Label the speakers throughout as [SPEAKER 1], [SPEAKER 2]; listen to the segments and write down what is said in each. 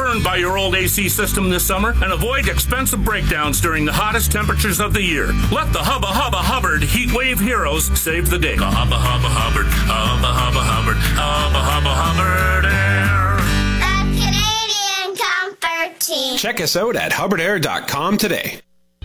[SPEAKER 1] burned by your old AC system this summer and avoid expensive breakdowns during the hottest temperatures of the year. Let the Hubba Hubba Hubbard Heat Wave Heroes save the day. The Hubba Hubba Hubbard, Hubba Hubba Hubbard, Hubba Hubba Hubbard Air.
[SPEAKER 2] The Canadian Comfort Team.
[SPEAKER 3] Check us out at hubbardair.com today.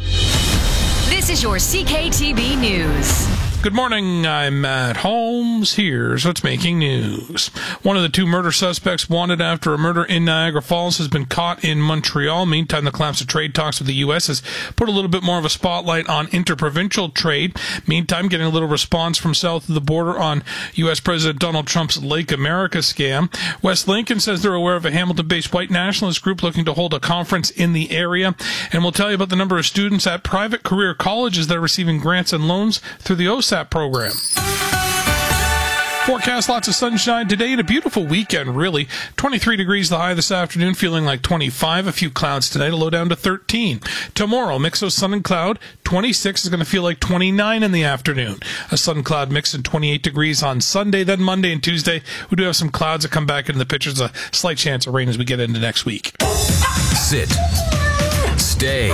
[SPEAKER 4] This is your CKTB News.
[SPEAKER 5] Good morning, I'm Matt Holmes. Here's what's making news. One of the two murder suspects wanted after a murder in Niagara Falls has been caught in Montreal. Meantime, the collapse of trade talks with the U.S. has put a little bit more of a spotlight on interprovincial trade. Meantime, getting a little response from south of the border on U.S. President Donald Trump's Lake America scam. West Lincoln says they're aware of a Hamilton-based white nationalist group looking to hold a conference in the area. And we'll tell you about the number of students at private career colleges that are receiving grants and loans through the OSAP program. Forecast lots of sunshine today and a beautiful weekend, really. 23 degrees the high this afternoon, feeling like 25. A few clouds tonight, a low down to 13. Tomorrow, mix of sun and cloud. 26 is going to feel like 29 in the afternoon. A sun-cloud mix and 28 degrees on Sunday. Then Monday and Tuesday, we do have some clouds that come back into the picture. There's a slight chance of rain as we get into next week.
[SPEAKER 6] Sit. Stay.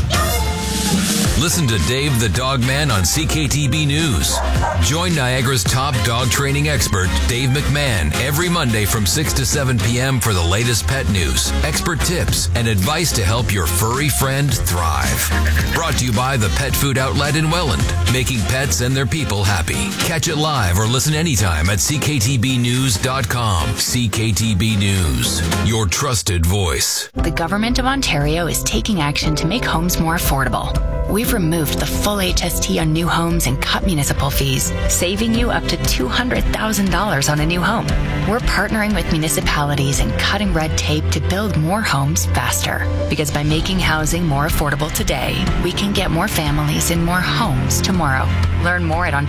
[SPEAKER 6] Listen to Dave the Dog Man on CKTB News. Join Niagara's top dog training expert, Dave McMahon, every Monday from 6 to 7 p.m. for the latest pet news, expert tips, and advice to help your furry friend thrive. Brought to you by the Pet Food Outlet in Welland, making pets and their people happy. Catch it live or listen anytime at cktbnews.com. CKTB News, your trusted voice.
[SPEAKER 4] The Government of Ontario is taking action to make homes more affordable. We've removed the full HST on new homes and cut municipal fees, saving you up to $200,000 on a new home. We're partnering with municipalities and cutting red tape to build more homes faster. Because by making housing more affordable today, we can get more families in more homes tomorrow. Learn more at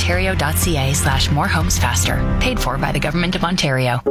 [SPEAKER 4] ontario.ca/morehomesfaster. Paid for by the Government of Ontario.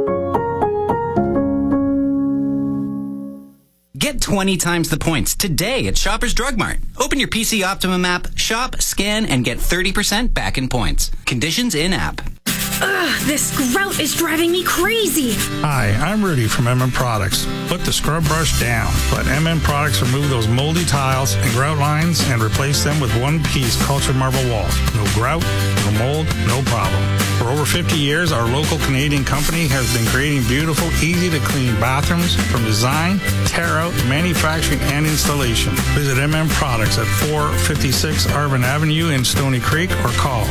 [SPEAKER 7] Get 20 times the points today at Shoppers Drug Mart. Open your PC Optimum app, shop, scan, and get 30% back in points. Conditions in-app.
[SPEAKER 8] Ugh, this grout is driving me crazy.
[SPEAKER 9] Hi, I'm Rudy from MM Products. Put the scrub brush down. Let MM Products remove those moldy tiles and grout lines and replace them with one-piece cultured marble walls. No grout, no mold, no problem. For over 50 years, our local Canadian company has been creating beautiful, easy-to-clean bathrooms from design, tear-out, manufacturing, and installation. Visit MM Products at 456 Arvin Avenue in Stony Creek or call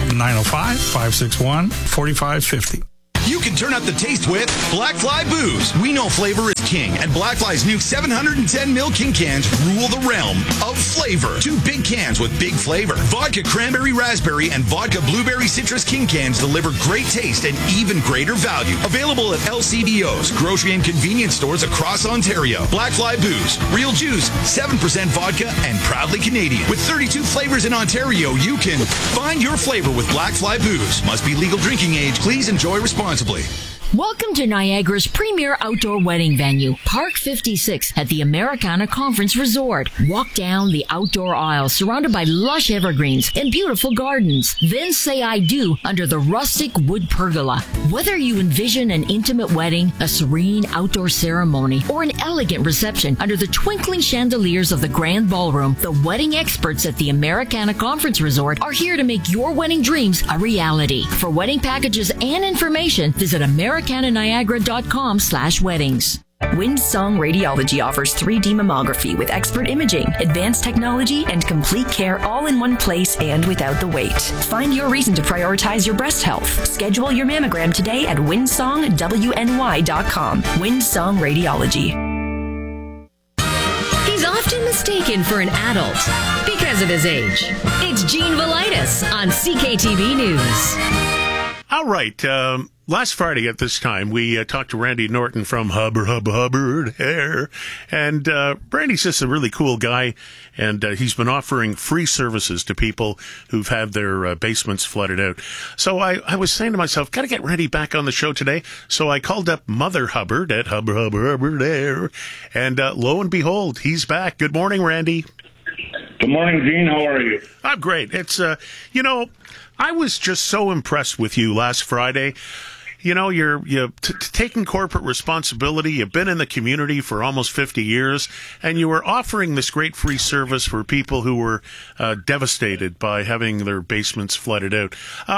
[SPEAKER 9] 905-561-4550.
[SPEAKER 10] You can turn up the taste with Blackfly Booze. We know flavor is king, and Blackfly's new 710 ml King cans rule the realm of flavor. 2 big cans with big flavor. Vodka Cranberry Raspberry and Vodka Blueberry Citrus King cans deliver great taste and even greater value. Available at LCBOs, grocery and convenience stores across Ontario. Blackfly Booze. Real juice, 7% vodka, and proudly Canadian. With 32 flavors in Ontario, you can find your flavor with Blackfly Booze. Must be legal drinking age. Please enjoy responsibly.
[SPEAKER 11] Welcome to Niagara's premier outdoor wedding venue, Park 56 at the Americana Conference Resort. Walk down the outdoor aisle surrounded by lush evergreens and beautiful gardens. Then say I do under the rustic wood pergola. Whether you envision an intimate wedding, a serene outdoor ceremony, or an elegant reception under the twinkling chandeliers of the Grand Ballroom, the wedding experts at the Americana Conference Resort are here to make your wedding dreams a reality. For wedding packages and information, visit americananiagara.com/weddings.
[SPEAKER 12] Windsong Radiology offers 3D mammography with expert imaging, advanced technology, and complete care all in one place and without the wait. Find your reason to prioritize your breast health. Schedule your mammogram today at windsongwny.com. Windsong Radiology.
[SPEAKER 11] He's often mistaken for an adult because of his age. It's Gene Velitis on CKTB News.
[SPEAKER 13] All right. Last Friday at this time, we talked to Randy Norton from Hubbard Hair. And Randy's just a really cool guy, and he's been offering free services to people who've had their basements flooded out. So I was saying to myself, got to get Randy back on the show today. So I called up Mother Hubbard at Hubbard Hair, and lo and behold, he's back. Good morning, Randy.
[SPEAKER 14] Good morning, Gene. How are you?
[SPEAKER 13] I'm great. It's, I was just so impressed with you last Friday. you're taking corporate responsibility. You've been in the community for almost 50 years, and you were offering this great free service for people who were devastated by having their basements flooded out.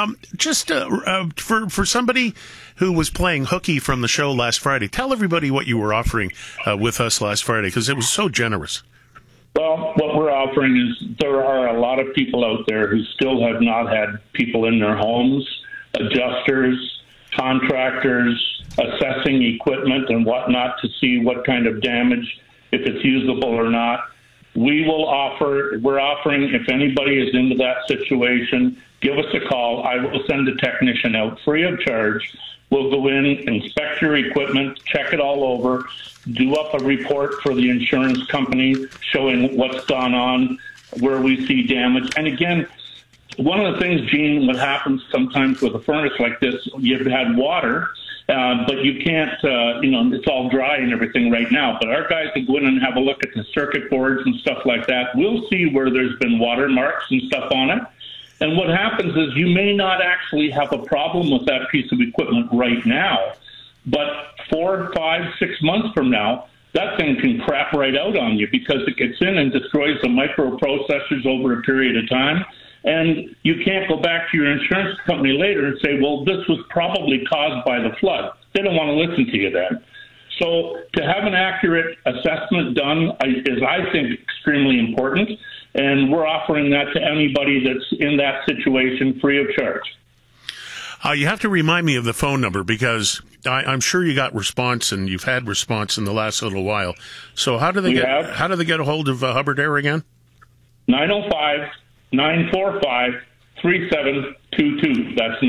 [SPEAKER 13] For somebody who was playing hooky from the show last Friday, tell everybody what you were offering with us last Friday, because it was so generous.
[SPEAKER 14] Well, what we're offering is there are a lot of people out there who still have not had people in their homes, adjusters, contractors, assessing equipment and whatnot to see what kind of damage, if it's usable or not. We're offering, if anybody is into that situation, give us a call. I will send a technician out free of charge. We'll go in, inspect your equipment, check it all over, do up a report for the insurance company showing what's gone on, where we see damage. And again, one of the things, Gene, what happens sometimes with a furnace like this, you've had water, but you can't, it's all dry and everything right now. But our guys will go in and have a look at the circuit boards and stuff like that. We'll see where there's been water marks and stuff on it. And what happens is you may not actually have a problem with that piece of equipment right now, but 4, 5, 6 months from now, that thing can crap right out on you because it gets in and destroys the microprocessors over a period of time. And you can't go back to your insurance company later and say, well, this was probably caused by the flood. They don't want to listen to you then. So to have an accurate assessment done is, I think, extremely important. And we're offering that to anybody that's in that situation free of charge.
[SPEAKER 13] You have to remind me of the phone number because I'm sure you got response and you've had response in the last little while. So how do they get a hold of Hubbard Air again? 905-945-3722. That's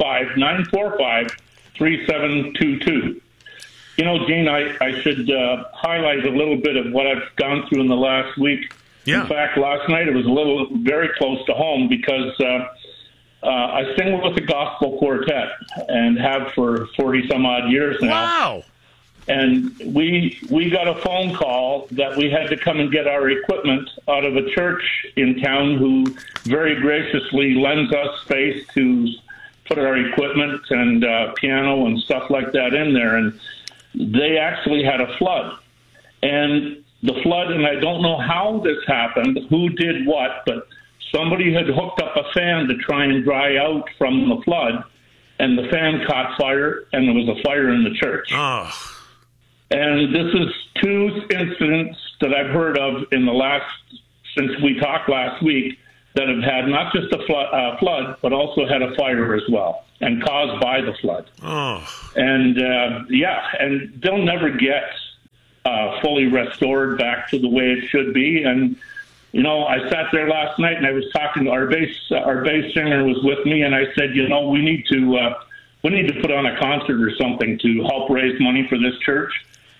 [SPEAKER 13] 905-945-3722. Gene, I should highlight a little bit of what I've gone through in the last week. Yeah. In fact, last night it was very close to home because I sing with the gospel quartet and have for 40-some-odd years now. Wow.
[SPEAKER 14] And we got a phone call that we had to come and get our equipment out of a church in town who very graciously lends us space to put our equipment and piano and stuff like that in there. And they actually had a flood. And the flood, and I don't know how this happened, who did what, but somebody had hooked up a fan to try and dry out from the flood, and the fan caught fire, and there was a fire in the church.
[SPEAKER 13] Oh.
[SPEAKER 14] And this is 2 incidents that I've heard of since we talked last week, that have had not just a flood, but also had a fire as well, and caused by the flood.
[SPEAKER 13] Oh.
[SPEAKER 14] And, and they'll never get fully restored back to the way it should be. And, I sat there last night and I was talking to our bass singer was with me, and I said, we need to put on a concert or something to help raise money for this church.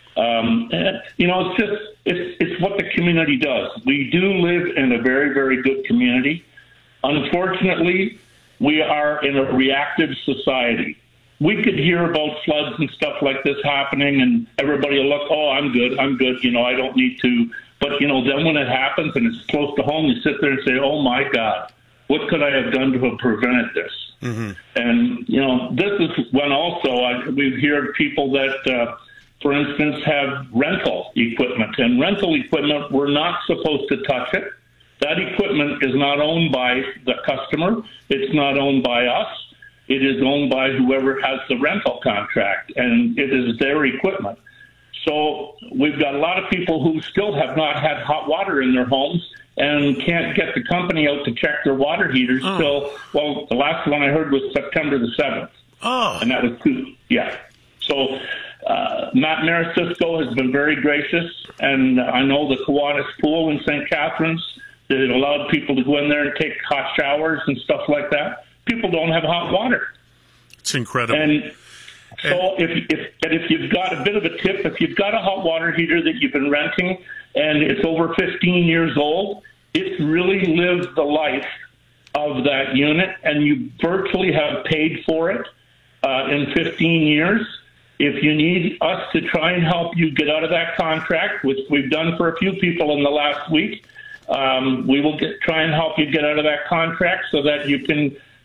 [SPEAKER 14] It's what the community does. We do live in a very, very good community. Unfortunately, we are in a reactive society. We could hear about floods and stuff like this happening, and everybody will look, oh, I'm good, I don't need to. But, then when it happens and it's close to home, you sit there and say, oh, my God, what could I have done to have prevented this?
[SPEAKER 13] Mm-hmm.
[SPEAKER 14] And, this is when also we've heard people that, for instance, have rental equipment. And rental equipment, we're not supposed to touch it. That equipment is not owned by the customer. It's not owned by us. It is owned by whoever has the rental contract, and it is their equipment. So we've got a lot of people who still have not had hot water in their homes and can't get the company out to check their water heaters till, the last one I heard was September the 7th.
[SPEAKER 13] Oh.
[SPEAKER 14] And that was So Matt Marisisco has been very gracious, and I know the Kiwanis Pool in St. Catharines, that it allowed people to go in there and take hot showers and stuff like that. People don't have hot water.
[SPEAKER 13] It's incredible.
[SPEAKER 14] And so if you've got a bit of a tip, if you've got a hot water heater that you've been renting and it's over 15 years old, it's really lived the life of that unit, and you virtually have paid for it in 15 years. If you need us to try and help you get out of that contract, which we've done for a few people in the last week, we will try and help you get out of that contract so that you can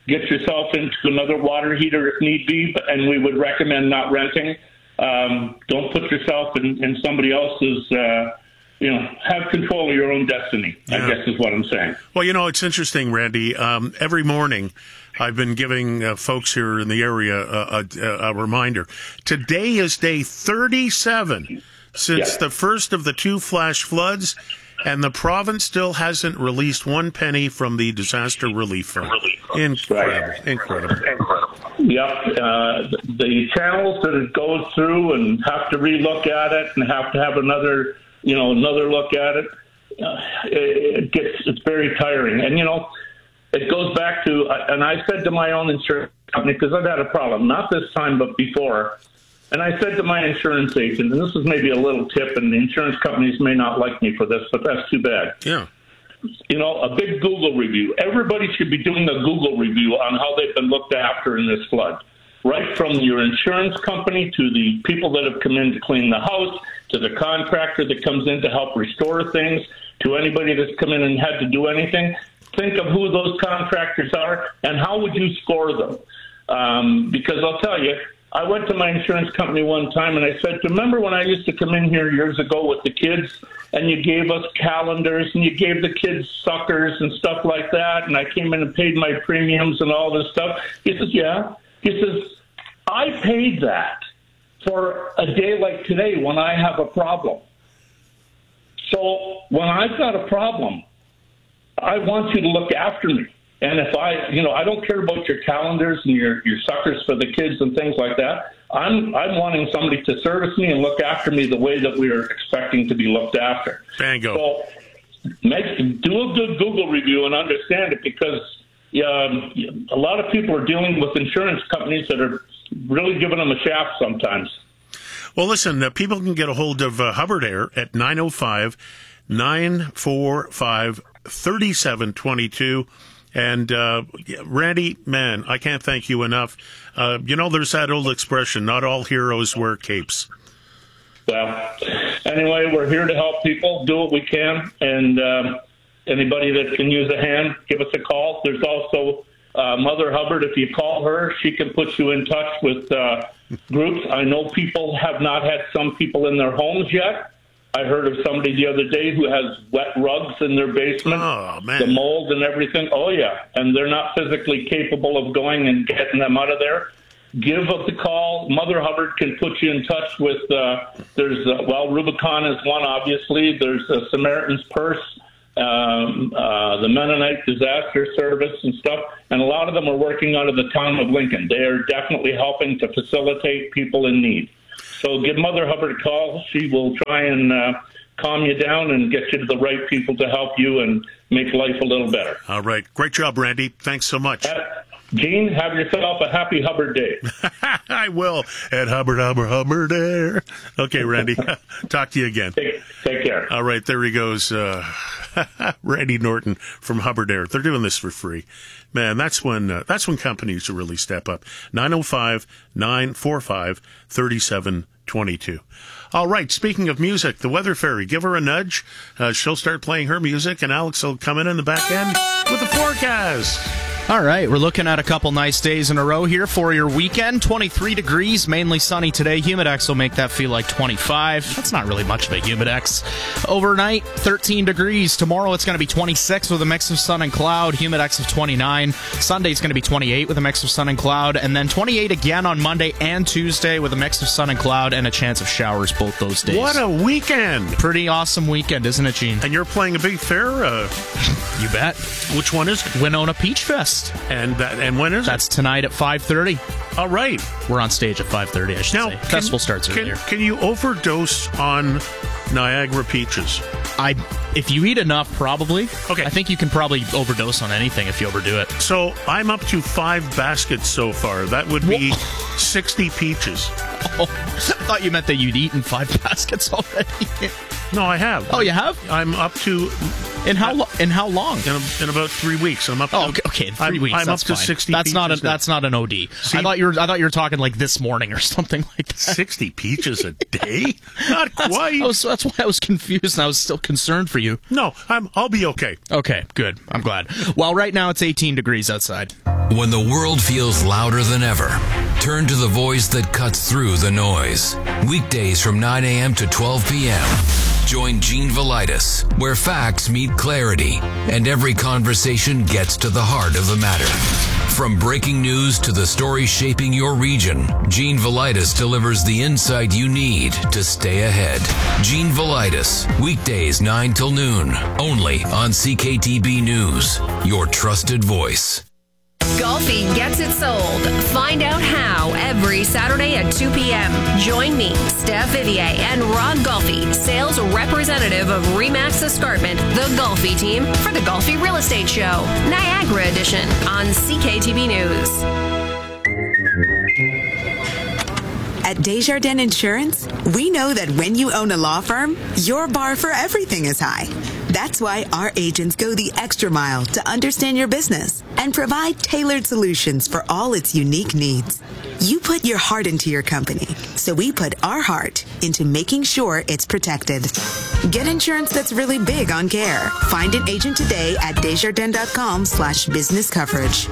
[SPEAKER 14] get yourself into another water heater if need be, and we would recommend not renting. Don't put yourself in somebody else's, have control of your own destiny, I guess is what I'm saying.
[SPEAKER 13] Well, it's interesting, Randy. Every morning I've been giving folks here in the area a reminder. Today is day 37 since the first of the 2 flash floods, and the province still hasn't released 1 penny from the disaster relief fund. Incredible.
[SPEAKER 14] Yep. The channels that it goes through and have to relook at it and have to have another look at it, it's very tiring. And, it goes back to, and I said to my own insurance company, because I've had a problem, not this time, but before, and I said to my insurance agent, and this is maybe a little tip, and the insurance companies may not like me for this, but that's too bad.
[SPEAKER 13] Yeah.
[SPEAKER 14] A big Google review. Everybody should be doing a Google review on how they've been looked after in this flood. Right from your insurance company to the people that have come in to clean the house, to the contractor that comes in to help restore things, to anybody that's come in and had to do anything. Think of who those contractors are and how would you score them? Because I'll tell you, I went to my insurance company one time and I said, remember when I used to come in here years ago with the kids and you gave us calendars and you gave the kids suckers and stuff like that, and I came in and paid my premiums and all this stuff? He says, yeah. He says, I paid that for a day like today when I have a problem. So when I've got a problem, I want you to look after me. And if I don't care about your calendars and your suckers for the kids and things like that. I'm wanting somebody to service me and look after me the way that we're expecting to be looked after.
[SPEAKER 13] Bingo.
[SPEAKER 14] So do a good Google review and understand it, because a lot of people are dealing with insurance companies that are really giving them a shaft sometimes.
[SPEAKER 13] Well, listen, people can get a hold of Hubbard Air at 905-945-3722. And, Randy, man, I can't thank you enough. There's that old expression, not all heroes wear capes.
[SPEAKER 14] Well, anyway, we're here to help people, do what we can. And anybody that can use a hand, give us a call. There's also Mother Hubbard. If you call her, she can put you in touch with groups. I know people have not had some people in their homes yet. I heard of somebody the other day who has wet rugs in their basement, the mold and everything. Oh, yeah, and they're not physically capable of going and getting them out of there. Give us a call. Mother Hubbard can put you in touch with, Rubicon is one, obviously. There's Samaritan's Purse, the Mennonite Disaster Service and stuff, and a lot of them are working out of the town of Lincoln. They are definitely helping to facilitate people in need. So give Mother Hubbard a call. She will try and calm you down and get you to the right people to help you and make life a little better.
[SPEAKER 13] All right. Great job, Randy. Thanks so much.
[SPEAKER 14] Gene, have yourself a happy Hubbard Day.
[SPEAKER 13] I will. At Hubbard Air. Okay, Randy. Talk to you again.
[SPEAKER 14] Take care.
[SPEAKER 13] All right. There he goes. Randy Norton from Hubbard Air. They're doing this for free. Man, that's when companies really step up. 905-945-3722. All right, speaking of music, the Weather Fairy, give her a nudge. She'll start playing her music, and Alex will come in the back end with the forecast.
[SPEAKER 15] All right, we're looking at a couple nice days in a row here for your weekend. 23 degrees, mainly sunny today. Humidex will make that feel like 25. That's not really much of a Humidex. Overnight, 13 degrees. Tomorrow it's going to be 26 with a mix of sun and cloud. Humidex of 29. Sunday's going to be 28 with a mix of sun and cloud. And then 28 again on Monday and Tuesday with a mix of sun and cloud and a chance of showers both those days.
[SPEAKER 13] What a weekend.
[SPEAKER 15] Pretty awesome weekend, isn't it, Gene?
[SPEAKER 13] And you're playing a big fair?
[SPEAKER 15] You bet.
[SPEAKER 13] Which one is it?
[SPEAKER 15] Winona Peach Fest.
[SPEAKER 13] And when is it?
[SPEAKER 15] That's tonight at 5:30.
[SPEAKER 13] All right.
[SPEAKER 15] We're on stage at 5:30, I should say. Festival starts earlier.
[SPEAKER 13] Can you overdose on Niagara peaches?
[SPEAKER 15] If you eat enough, probably.
[SPEAKER 13] Okay.
[SPEAKER 15] I think you can probably overdose on anything if you overdo it.
[SPEAKER 13] So I'm up to 5 baskets so far. That would be 60 peaches.
[SPEAKER 15] Oh, I thought you meant that you'd eaten 5 baskets already.
[SPEAKER 13] No, I have.
[SPEAKER 15] Oh, you have?
[SPEAKER 13] I'm up to...
[SPEAKER 15] In how long?
[SPEAKER 13] In about 3 weeks. I'm up to...
[SPEAKER 15] Oh, okay. In 3 weeks,
[SPEAKER 13] I'm up to 60
[SPEAKER 15] That's
[SPEAKER 13] peaches.
[SPEAKER 15] That's not an OD.
[SPEAKER 13] See,
[SPEAKER 15] I thought you were talking like this morning or something like that.
[SPEAKER 13] 60 peaches a day? Not quite.
[SPEAKER 15] That's why I was confused and I was still concerned for you.
[SPEAKER 13] No, I'll be okay.
[SPEAKER 15] Okay, good. I'm glad. Well, right now it's 18 degrees outside.
[SPEAKER 6] When the world feels louder than ever, turn to the voice that cuts through the noise. Weekdays from 9 a.m. to 12 p.m. Join Gene Velitis, where facts meet clarity and every conversation gets to the heart of the matter. From breaking news to the stories shaping your region, Gene Velitis delivers the insight you need to stay ahead. Gene Velitis, weekdays 9 till noon, only on CKTB News, your trusted voice.
[SPEAKER 16] Golfi gets it sold. Find out how every Saturday at 2 p.m. Join me, Steph Vivier, and Ron Golfi, sales representative of Remax Escarpment, the Golfi team, for the Golfi Real Estate Show, Niagara Edition, on CKTB News.
[SPEAKER 17] At Desjardins Insurance, we know that when you own a law firm, your bar for everything is high. That's why our agents go the extra mile to understand your business and provide tailored solutions for all its unique needs. You put your heart into your company, so we put our heart into making sure it's protected. Get insurance that's really big on care. Find an agent today at Desjardins.com/business coverage.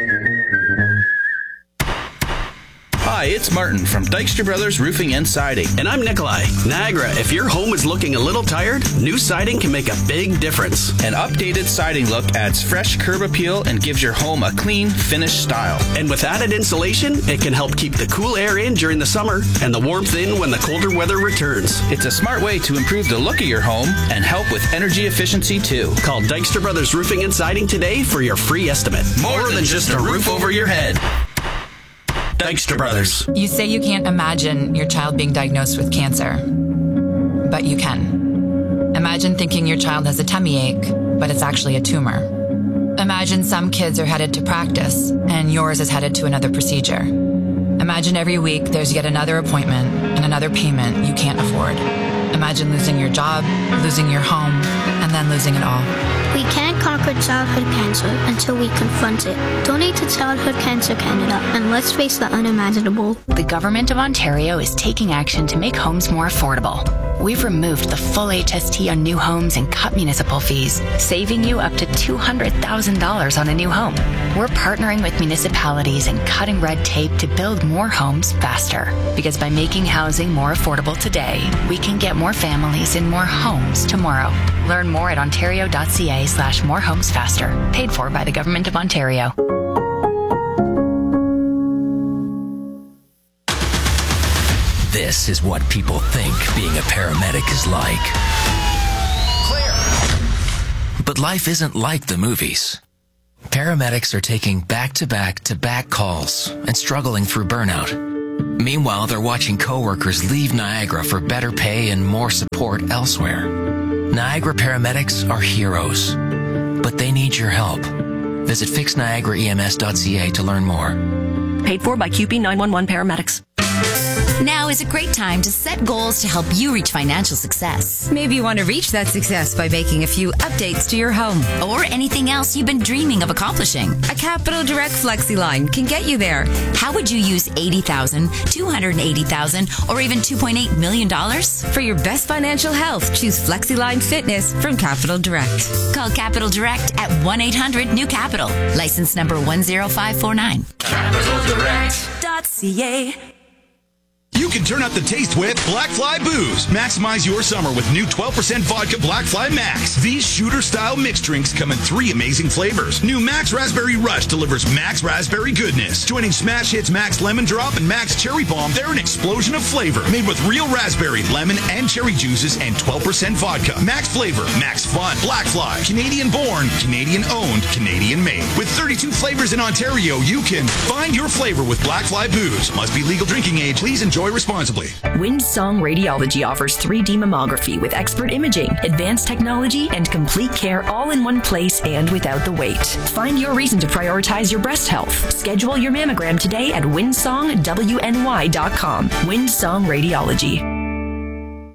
[SPEAKER 18] Hi, it's Martin from Dykstra Brothers Roofing and Siding.
[SPEAKER 19] And I'm Nikolai. Niagara, if your home is looking a little tired, new siding can make a big difference.
[SPEAKER 18] An updated siding look adds fresh curb appeal and gives your home a clean, finished style.
[SPEAKER 19] And with added insulation, it can help keep the cool air in during the summer and the warmth in when the colder weather returns.
[SPEAKER 18] It's a smart way to improve the look of your home and help with energy efficiency too.
[SPEAKER 19] Call Dykstra Brothers Roofing and Siding today for your free estimate. More than just a roof over your head. Dykstra Brothers.
[SPEAKER 20] You say you can't imagine your child being diagnosed with cancer, but you can. Imagine thinking your child has a tummy ache, but it's actually a tumor. Imagine some kids are headed to practice, and yours is headed to another procedure. Imagine every week there's yet another appointment and another payment you can't afford. Imagine losing your job, losing your home, and then losing it all.
[SPEAKER 21] We can't conquer childhood cancer until we confront it. Donate to Childhood Cancer Canada and let's face the unimaginable.
[SPEAKER 4] The Government of Ontario is taking action to make homes more affordable. We've removed the full HST on new homes and cut municipal fees, saving you up to $200,000 on a new home. We're partnering with municipalities and cutting red tape to build more homes faster. Because by making housing more affordable today, we can get more families in more homes tomorrow. Learn more at ontario.ca/morehomesfaster. Paid for by the Government of Ontario.
[SPEAKER 22] This is what people think being a paramedic is like. Clear. But life isn't like the movies. Paramedics are taking back-to-back-to-back calls and struggling through burnout. Meanwhile, they're watching coworkers leave Niagara for better pay and more support elsewhere. Niagara paramedics are heroes, but they need your help. Visit fixniagaraems.ca to learn more.
[SPEAKER 23] Paid for by QP 911 paramedics.
[SPEAKER 24] Now is a great time to set goals to help you reach financial success.
[SPEAKER 25] Maybe you want to reach that success by making a few updates to your home.
[SPEAKER 24] Or anything else you've been dreaming of accomplishing.
[SPEAKER 25] A Capital Direct Flexi line can get you there.
[SPEAKER 24] How would you use $80,000, $280,000, or even $2.8 million?
[SPEAKER 25] For your best financial health, choose FlexiLine Fitness from Capital Direct.
[SPEAKER 24] Call Capital Direct at 1-800-NEW-CAPITAL. License number 10549.
[SPEAKER 25] CapitalDirect.ca.
[SPEAKER 10] You can turn up the taste with Black Fly Booze. Maximize your summer with new 12% vodka Black Fly Max. These shooter-style mixed drinks come in 3 amazing flavors. New Max Raspberry Rush delivers Max Raspberry goodness. Joining Smash Hits Max Lemon Drop and Max Cherry Bomb, they're an explosion of flavor. Made with real raspberry, lemon, and cherry juices and 12% vodka. Max flavor, Max fun. Black Fly. Canadian-born, Canadian-owned, Canadian-made. With 32 flavors in Ontario, you can find your flavor with Black Fly Booze. Must be legal drinking age. Please enjoy responsibly.
[SPEAKER 12] Windsong Radiology offers 3D mammography with expert imaging, advanced technology, and complete care all in one place and without the wait. Find your reason to prioritize your breast health. Schedule your mammogram today at windsongwny.com. Windsong Radiology.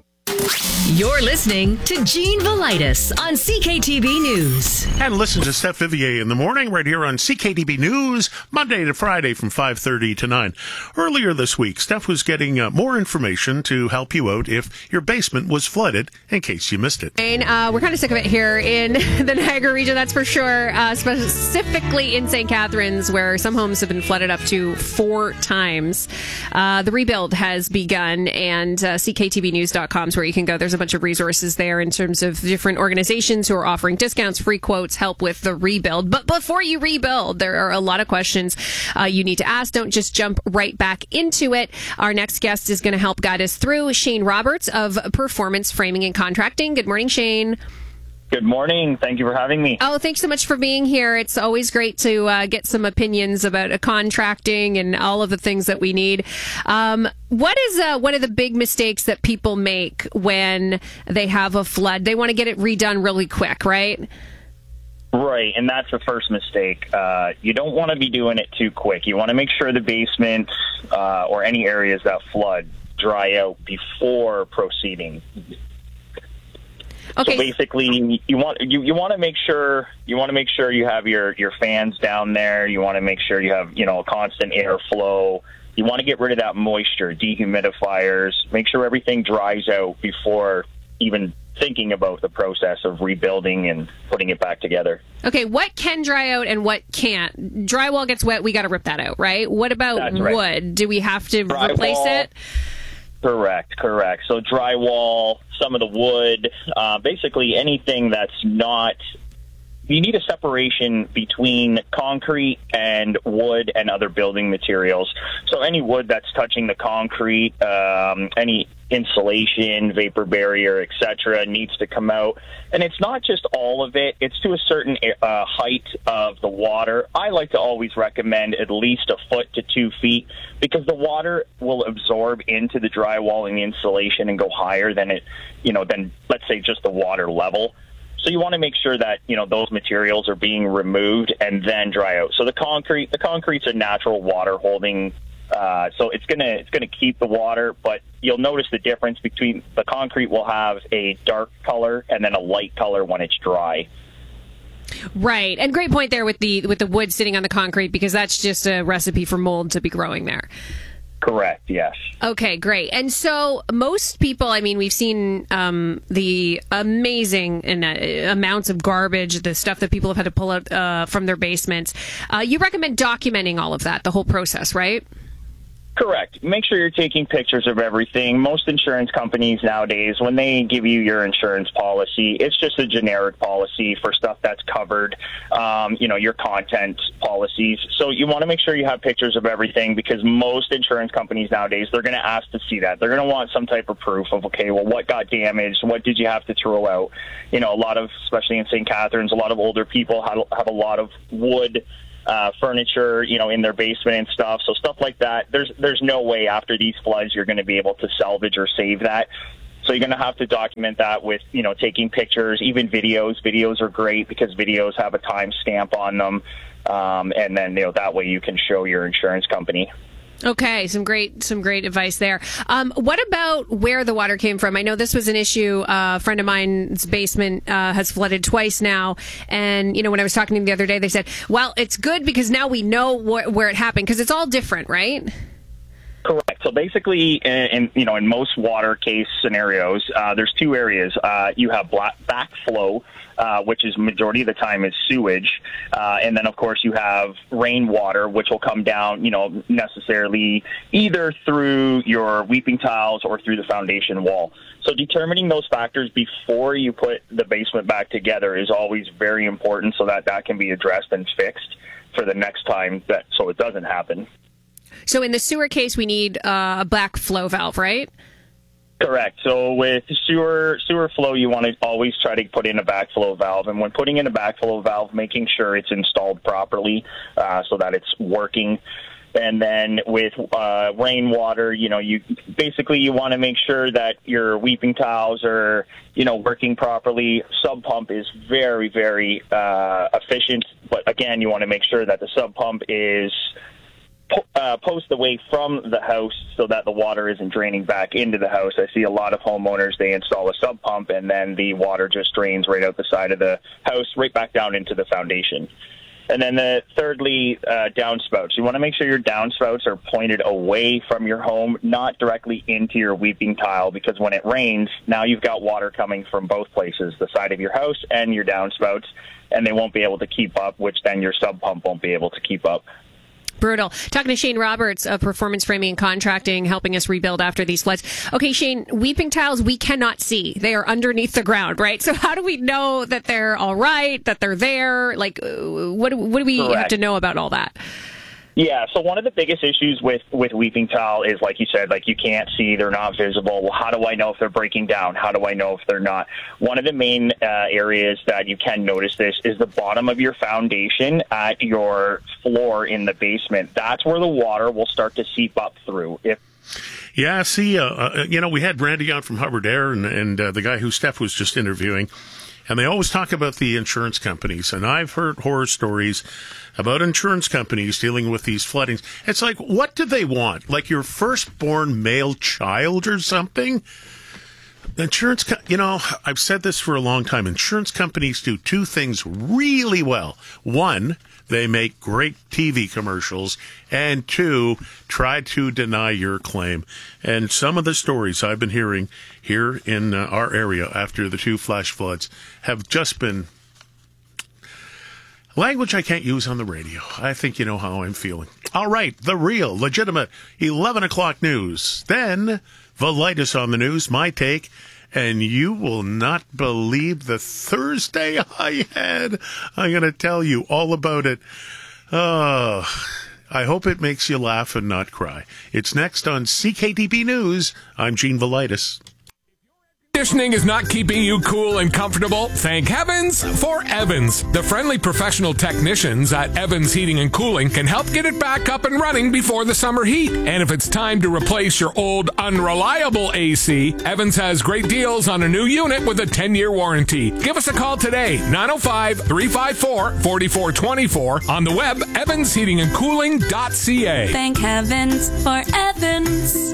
[SPEAKER 16] You're listening to Gene Velitis on CKTB News.
[SPEAKER 13] And listen to Steph Vivier in the morning right here on CKTB News, Monday to Friday from 5:30 to 9. Earlier this week, Steph was getting more information to help you out if your basement was flooded, in case you missed it.
[SPEAKER 1] We're kind of sick of it here in the Niagara region, that's for sure, specifically in St. Catharines, where some homes have been flooded up to 4 times. The rebuild has begun, and CKTBnews.com is where you can go. There's a bunch of resources there in terms of different organizations who are offering discounts, free quotes, help with the rebuild. But before you rebuild, there are a lot of questions you need to ask. Don't just jump right back into it. Our next guest is going to help guide us through. Shane Roberts of Performance Framing and Contracting. Good morning, Shane.
[SPEAKER 2] Good morning. Thank you for having me.
[SPEAKER 1] Oh, thanks so much for being here. It's always great to get some opinions about contracting and all of the things that we need. What is one of the big mistakes that people make when they have a flood? They want to get it redone really quick, right?
[SPEAKER 2] Right, and that's the first mistake. You don't want to be doing it too quick. You want to make sure the basement or any areas that flood dry out before proceeding.
[SPEAKER 1] Okay.
[SPEAKER 2] So basically, you want to make sure you have your fans down there. You want to make sure you have a constant airflow. You want to get rid of that moisture, dehumidifiers. Make sure everything dries out before even thinking about the process of rebuilding and putting it back together.
[SPEAKER 1] Okay, what can dry out and what can't? Drywall gets wet, we got to rip that out, right? What about wood? Do we have to replace it?
[SPEAKER 2] Correct. So drywall, some of the wood, basically anything that's not... You need a separation between concrete and wood and other building materials. So any wood that's touching the concrete, any insulation, vapor barrier, etc., needs to come out. And it's not just all of it. It's to a certain height of the water. I like to always recommend at least 1 foot to 2 feet, because the water will absorb into the drywall and the insulation and go higher than than let's say just the water level. So you want to make sure that those materials are being removed and then dry out. So the concrete's a natural water holding, so it's gonna keep the water. But you'll notice the difference between the concrete will have a dark color and then a light color when it's dry.
[SPEAKER 1] Right, and great point there with the wood sitting on the concrete, because that's just a recipe for mold to be growing there.
[SPEAKER 2] Correct, yes.
[SPEAKER 1] Okay, great. And so most people, we've seen the amazing amounts of garbage, the stuff that people have had to pull out from their basements. You recommend documenting all of that, the whole process, right?
[SPEAKER 2] Correct. Make sure you're taking pictures of everything. Most insurance companies nowadays, when they give you your insurance policy, it's just a generic policy for stuff that's covered, your content policies. So you want to make sure you have pictures of everything, because most insurance companies nowadays, they're going to ask to see that. They're going to want some type of proof of, okay, well, what got damaged? What did you have to throw out? A lot of, especially in St. Catharines, a lot of older people have a lot of wood furniture, in their basement and stuff. So stuff like that, there's no way after these floods you're going to be able to salvage or save that. So you're going to have to document that with, taking pictures, even videos. Videos are great because videos have a time stamp on them. And then, that way you can show your insurance company.
[SPEAKER 1] Okay, some great advice there. What about where the water came from? I know this was an issue. A friend of mine's basement has flooded twice now, and when I was talking to them the other day, they said, "Well, it's good because now we know where it happened, because it's all different, right?"
[SPEAKER 2] Correct. So basically, in most water case scenarios, there's 2 areas. You have backflow, which is majority of the time is sewage, and then of course you have rainwater, which will come down, necessarily either through your weeping tiles or through the foundation wall. So determining those factors before you put the basement back together is always very important, so that can be addressed and fixed for the next time, so it doesn't happen.
[SPEAKER 1] So in the sewer case, we need a backflow valve, right?
[SPEAKER 2] Correct. So with sewer flow, you want to always try to put in a backflow valve. And when putting in a backflow valve, making sure it's installed properly so that it's working. And then with rainwater, you want to make sure that your weeping tiles are, working properly. Sub pump is very, very efficient. But again, you want to make sure that the sub pump is post away from the house so that the water isn't draining back into the house. I see a lot of homeowners, they install a sub pump and then the water just drains right out the side of the house, right back down into the foundation. And then thirdly, downspouts. You want to make sure your downspouts are pointed away from your home, not directly into your weeping tile, because when it rains, now you've got water coming from both places, the side of your house and your downspouts, and they won't be able to keep up, which then your sub pump won't be able to keep up.
[SPEAKER 1] Brutal. Talking to Shane Roberts of Performance Framing and Contracting, helping us rebuild after these floods. Okay, Shane, weeping tiles we cannot see. They are underneath the ground, right? So how do we know that they're all right, that they're there? Like, what do we have to know about all that?
[SPEAKER 2] Yeah, so one of the biggest issues with weeping tile is, like you said, like you can't see, they're not visible. Well, how do I know if they're breaking down? How do I know if they're not? One of the main areas that you can notice this is the bottom of your foundation at your floor in the basement. That's where the water will start to seep up through.
[SPEAKER 13] Yeah, see, we had Randy on from Hubbard Air and the guy who Steph was just interviewing, and they always talk about the insurance companies, and I've heard horror stories about insurance companies dealing with these floodings. It's like, what do they want? Like your firstborn male child or something? I've said this for a long time. Insurance companies do two things really well. One, they make great TV commercials, and two, try to deny your claim. And some of the stories I've been hearing here in our area after the two flash floods have just been language I can't use on the radio. I think you know how I'm feeling. All right, the real, legitimate 11 o'clock news. Then, Velitis on the news, my take. And you will not believe the Thursday I had. I'm going to tell you all about it. I hope it makes you laugh and not cry. It's next on CKTB News. I'm Gene Velitis.
[SPEAKER 3] Conditioning is not keeping you cool and comfortable? Thank heavens for Evans. The friendly professional technicians at Evans Heating and Cooling can help get it back up and running before the summer heat. And if it's time to replace your old, unreliable AC, Evans has great deals on a new unit with a 10-year warranty. Give us a call today, 905-354-4424. On the web, evansheatingandcooling.ca.
[SPEAKER 5] Thank heavens for Evans.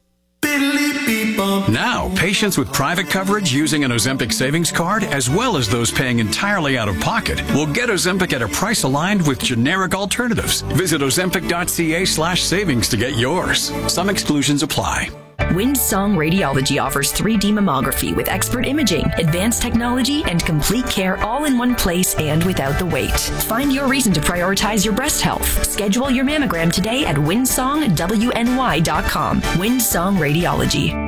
[SPEAKER 7] Now, patients with private coverage using an Ozempic savings card, as well as those paying entirely out of pocket, will get Ozempic at a price aligned with generic alternatives. Visit ozempic.ca/savings to get yours. Some exclusions apply.
[SPEAKER 12] Windsong Radiology offers 3D mammography with expert imaging, advanced technology, and complete care all in one place and without the wait. Find your reason to prioritize your breast health. Schedule your mammogram today at windsongwny.com. Windsong Radiology.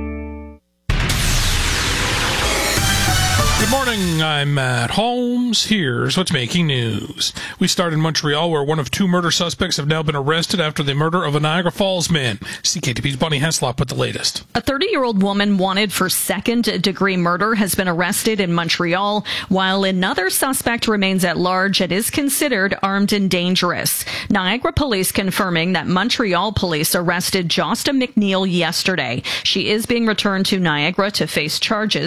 [SPEAKER 8] Good morning, I'm Matt Holmes. Here's what's making news. We start in Montreal, where one of two murder suspects have now been arrested after the murder of a Niagara Falls man. CKTV's Bonnie Heslop with the latest.
[SPEAKER 9] A 30-year-old woman wanted for second-degree murder has been arrested in Montreal, while another suspect remains at large and is considered armed and dangerous. Niagara police confirming that Montreal police arrested Josta McNeil yesterday. She is being returned to Niagara to face charges